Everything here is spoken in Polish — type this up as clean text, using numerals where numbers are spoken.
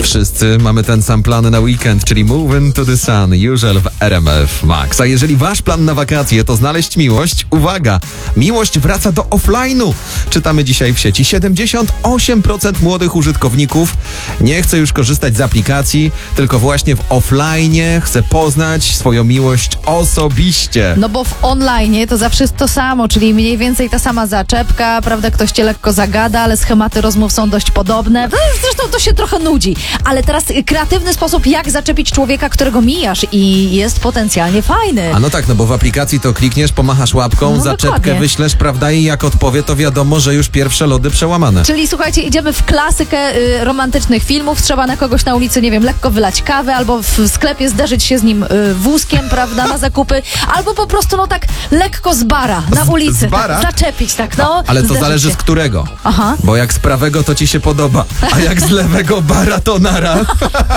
Wszyscy mamy ten sam plan na weekend, czyli Move Into the Sun, Usual w RMF Max. A jeżeli wasz plan na wakacje to znaleźć miłość, uwaga, miłość wraca do offline'u. Czytamy dzisiaj w sieci. 78% młodych użytkowników nie chce już korzystać z aplikacji, tylko właśnie w offline'ie chce poznać swoją miłość osobiście. No bo w online to zawsze jest to samo, czyli mniej więcej ta sama zaczepka, prawda, ktoś cię lekko zagada, ale schematy rozmów są dość podobne. Zresztą to się trochę nudzi. Ale teraz kreatywny sposób, jak zaczepić człowieka, którego mijasz i jest potencjalnie fajny. A no tak, no bo w aplikacji to klikniesz, pomachasz łapką, No zaczepkę dokładnie. wyślesz, prawda, i jak odpowie, to wiadomo, że już pierwsze lody przełamane. Czyli słuchajcie, idziemy w klasykę romantycznych filmów, trzeba na kogoś na ulicy, nie wiem, lekko wylać kawę, albo w sklepie zderzyć się z nim wózkiem, prawda, na zakupy, albo po prostu no tak lekko z bara, na ulicy. z bara? Tak, zaczepić, tak, no. Ale to zderzyć zależy się. z którego. Aha. Bo jak z prawego to ci się podoba, a jak z lewego bara to nara.